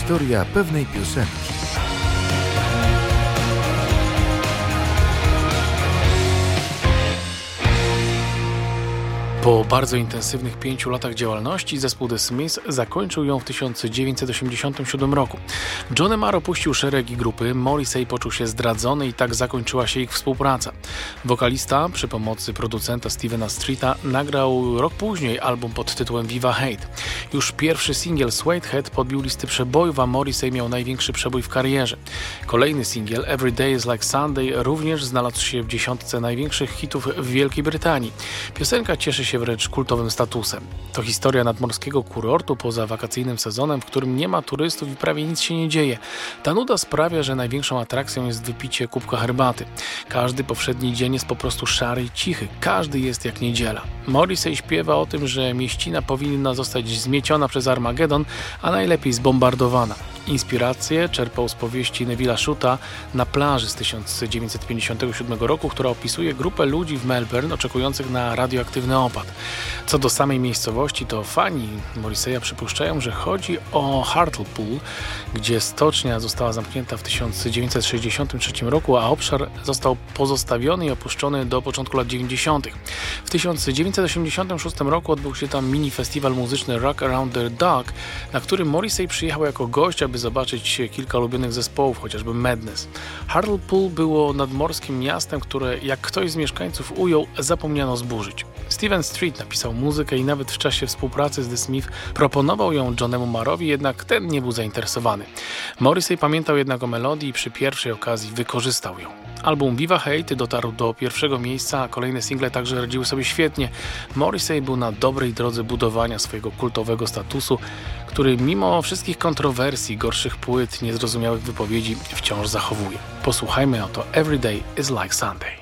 Historia pewnej piosenki. Po bardzo intensywnych 5 latach działalności zespół The Smiths zakończył ją w 1987 roku. Johnny Marr opuścił szeregi grupy, Morrissey poczuł się zdradzony i tak zakończyła się ich współpraca. Wokalista przy pomocy producenta Stevena Streeta nagrał rok później album pod tytułem Viva Hate. Już pierwszy singiel Suede Head podbił listy przebojów, a Morrissey miał największy przebój w karierze. Kolejny singiel Every Day is Like Sunday również znalazł się w dziesiątce największych hitów w Wielkiej Brytanii. Piosenka cieszy się wręcz kultowym statusem. To historia nadmorskiego kurortu poza wakacyjnym sezonem, w którym nie ma turystów i prawie nic się nie dzieje. Ta nuda sprawia, że największą atrakcją jest wypicie kubka herbaty. Każdy powszedni dzień jest po prostu szary i cichy. Każdy jest jak niedziela. Morrissey śpiewa o tym, że mieścina powinna zostać zmieciona przez Armagedon, a najlepiej zbombardowana. Inspirację czerpał z powieści Neville'a Shuta Na plaży z 1957 roku, która opisuje grupę ludzi w Melbourne oczekujących na radioaktywny opad. Co do samej miejscowości, to fani Morrisseya przypuszczają, że chodzi o Hartlepool, gdzie stocznia została zamknięta w 1963 roku, a obszar został pozostawiony i opuszczony do początku lat 90. W 1986 roku odbył się tam mini festiwal muzyczny Rock Around the Dock, na którym Morrissey przyjechał jako gość, aby zobaczyć kilka ulubionych zespołów, chociażby Madness. Hartlepool było nadmorskim miastem, które, jak ktoś z mieszkańców ujął, zapomniano zburzyć. Steven Street napisał muzykę i nawet w czasie współpracy z The Smiths proponował ją Johnnemu Marrowi, jednak ten nie był zainteresowany. Morrissey pamiętał jednak o melodii i przy pierwszej okazji wykorzystał ją. Album Viva Hate dotarł do pierwszego miejsca, a kolejne single także radziły sobie świetnie. Morrissey był na dobrej drodze budowania swojego kultowego statusu, który mimo wszystkich kontrowersji, gorszych płyt, niezrozumiałych wypowiedzi wciąż zachowuje. Posłuchajmy oto Every Day is Like Sunday.